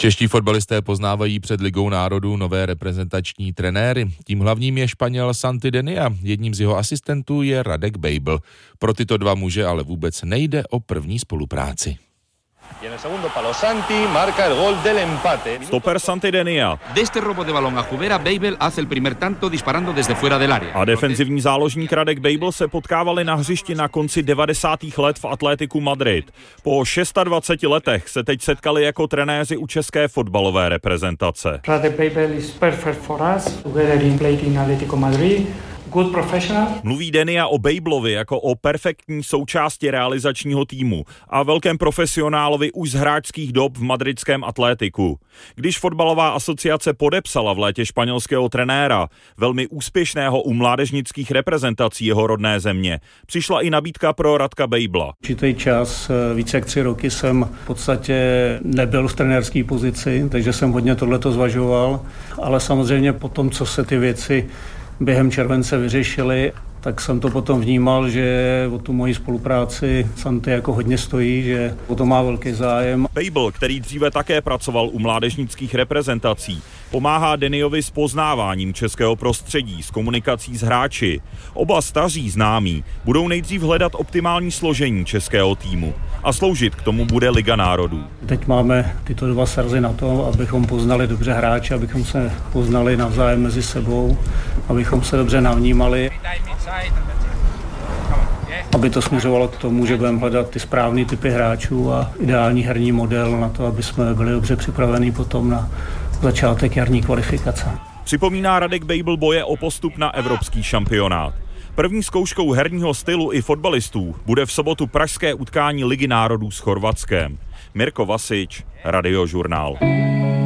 Čeští fotbalisté poznávají před Ligou národů nové reprezentační trenéry. Tím hlavním je Španěl Santi Denia, jedním z jeho asistentů je Radek Bejbl. Pro tyto dva muže ale vůbec nejde o první spolupráci. Stoper Santi Denia. A defenzivní záložník Radek Bejbl se potkávali na hřišti na konci 90. let v Atléticu Madrid. Po 26 letech se teď setkali jako trenéři u české fotbalové reprezentace. Radek Bejbl is perfect for us. Together he played in Atlético Madrid. Good professional. Mluví Denia o Bejblovi jako o perfektní součásti realizačního týmu a velkém profesionálovi už z hráčských dob v madridském Atlétiku. Když fotbalová asociace podepsala v létě španělského trenéra, velmi úspěšného u mládežnických reprezentací jeho rodné země, přišla i nabídka pro Radka Bejbla. Určitý čas, více jak 3 roky jsem v podstatě nebyl v trenérské pozici, takže jsem hodně tohleto zvažoval, ale samozřejmě po tom, co se ty věci během července vyřešili, tak jsem to potom vnímal, že o tu moji spolupráci Santi jako hodně stojí, že o to má velký zájem. Bejbl, který dříve také pracoval u mládežnických reprezentací, pomáhá Deniovi s poznáváním českého prostředí, s komunikací s hráči. Oba staří známí budou nejdřív hledat optimální složení českého týmu a sloužit k tomu bude Liga národů. Teď máme tyto 2 sarzy na to, abychom poznali dobře hráče, abychom se poznali navzájem mezi sebou, abychom se dobře navnímali. Aby to směřovalo k tomu, že budeme hledat ty správné typy hráčů a ideální herní model na to, aby jsme byli dobře připravení potom na začátek jarní kvalifikace. Připomíná Radek Bejbl boje o postup na evropský šampionát. První zkouškou herního stylu i fotbalistů bude v sobotu pražské utkání Ligy národů s Chorvatskem. Mirko Vasič, Radiožurnál.